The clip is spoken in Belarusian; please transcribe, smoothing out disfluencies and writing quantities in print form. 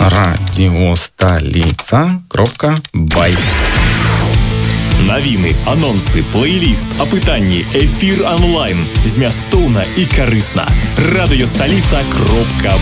radiostolica.by. Навіны, анонсы, плейліст, апытанні, эфір онлайн. Змястоўна і карысна. Радыёсталіца.by